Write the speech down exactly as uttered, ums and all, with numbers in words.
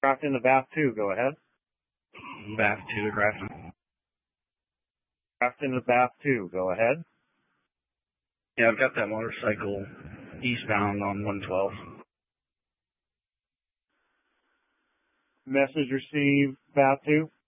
Craft into bath two, go ahead. Bath two to Grafton. Craft into bath two, go ahead. Yeah, I've got that motorcycle eastbound on one twelve. Message received, bath two.